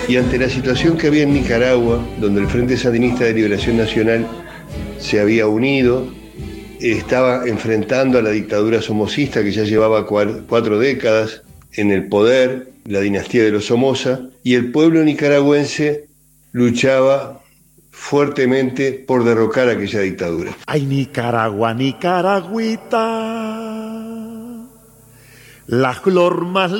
Y ante la situación que había en Nicaragua, donde el Frente Sandinista de Liberación Nacional se había unido, estaba enfrentando a la dictadura somocista que ya llevaba 4 décadas en el poder, la dinastía de los Somoza, y el pueblo nicaragüense luchaba fuertemente por derrocar aquella dictadura. Ay, Nicaragua, Nicaragüita, la flor más